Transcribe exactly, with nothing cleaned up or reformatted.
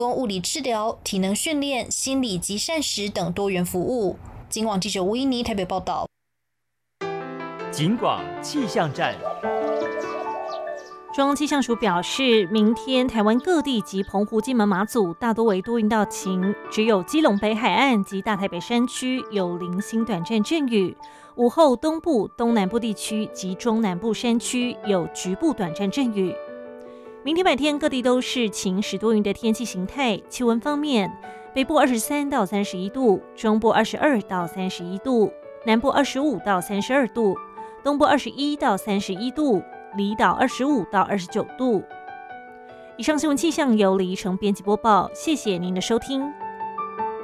供物理治疗、体能训练、心理及膳食等多元服务。警广记者吴依妮台北报道。 警广气象站。 中央气象署表示，明天台湾各地及澎湖、金门、马祖大多为多云到晴，只有基隆北海岸及大台北山区有零星短暂阵雨。午后东部、东南部地区及中南部山区有局部短暂阵雨。明天白天各地都是晴时多云的天气形态。气温方面，北部二十三到三十一度，中部二十二到三十一度，南部二十五到三十二度，东部二十一到三十一度，离岛二十五到二十九度。以上新闻气象由李怡成编辑播报，谢谢您的收听。